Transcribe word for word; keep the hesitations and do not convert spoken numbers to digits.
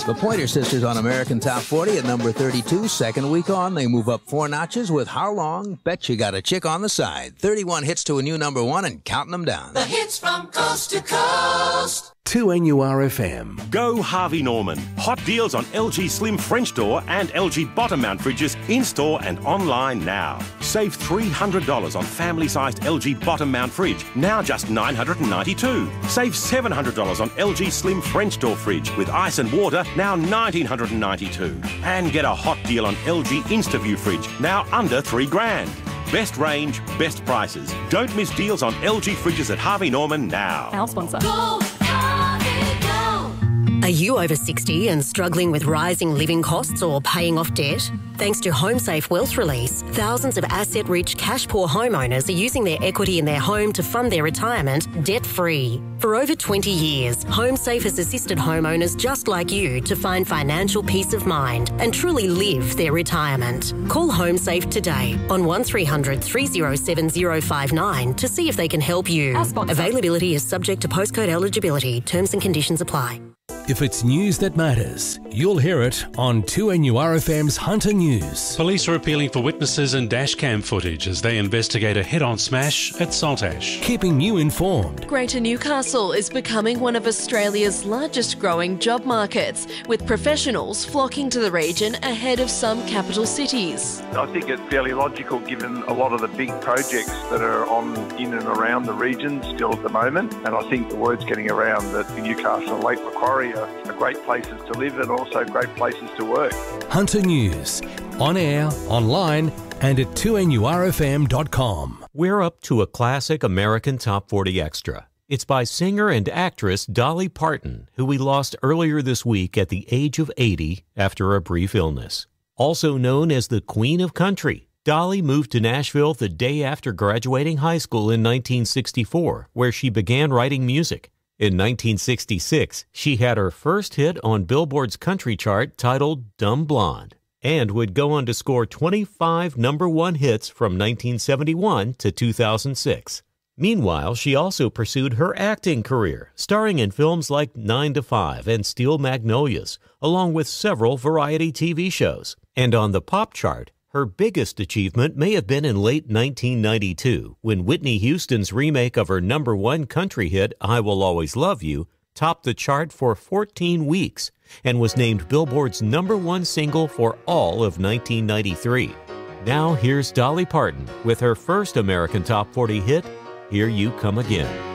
The Pointer Sisters on American Top forty at number thirty-two. Second week on, they move up four notches with How Long? Bet You Got a Chick on the Side. thirty-one hits to a new number one and counting them down. The hits from coast to coast. two N U R F M. Go Harvey Norman. Hot deals on L G Slim French door and L G bottom mount fridges in-store and online now. Save three hundred dollars on family-sized L G bottom mount fridge, now just nine hundred ninety-two dollars. Save seven hundred dollars on L G Slim French door fridge with ice and water, now one thousand nine hundred ninety-two dollars. And get a hot deal on L G InstaView fridge, now under three grand. Best range, best prices. Don't miss deals on L G fridges at Harvey Norman now. Our sponsor. Go, Harvey, go. Are you over sixty and struggling with rising living costs or paying off debt? Thanks to HomeSafe Wealth Release, thousands of asset-rich, cash-poor homeowners are using their equity in their home to fund their retirement debt-free. For over twenty years, HomeSafe has assisted homeowners just like you to find financial peace of mind and truly live their retirement. Call HomeSafe today on one three hundred three oh seven oh five nine to see if they can help you. Availability is subject to postcode eligibility. Terms and conditions apply. If it's news that matters, you'll hear it on two N U R F M's Hunter News. Police are appealing for witnesses and dashcam footage as they investigate a head-on smash at Saltash. Keeping you informed. Greater Newcastle is becoming one of Australia's largest growing job markets, with professionals flocking to the region ahead of some capital cities. I think it's fairly logical given a lot of the big projects that are on in and around the region still at the moment, and I think the word's getting around that Newcastle and Lake Macquarie are great places to live and also great places to work. Hunter News, on air, online and at two N U R F M dot com. We're up to a classic American Top forty Extra. It's by singer and actress Dolly Parton, who we lost earlier this week at the age of eighty after a brief illness. Also known as the Queen of Country, Dolly moved to Nashville the day after graduating high school in nineteen sixty-four, where she began writing music. In nineteen sixty-six, she had her first hit on Billboard's country chart titled Dumb Blonde, and would go on to score twenty-five number one hits from nineteen seventy-one to two thousand six. Meanwhile, she also pursued her acting career, starring in films like nine to five and Steel Magnolias, along with several variety T V shows. And on the pop chart, her biggest achievement may have been in late nineteen ninety-two, when Whitney Houston's remake of her number one country hit, I Will Always Love You, topped the chart for fourteen weeks and was named Billboard's number one single for all of nineteen ninety-three. Now here's Dolly Parton with her first American Top forty hit, Here You Come Again.